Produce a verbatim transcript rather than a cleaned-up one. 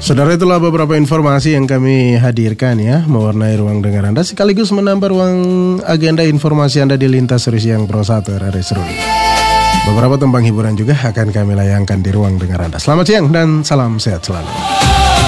Saudara, itulah beberapa informasi yang kami hadirkan ya, mewarnai ruang dengar Anda sekaligus menambah ruang agenda informasi Anda di Lintas Siang Pro satu R R I Seruni. Beberapa tembang hiburan juga akan kami layangkan di ruang dengar Anda. Selamat siang dan salam sehat selalu.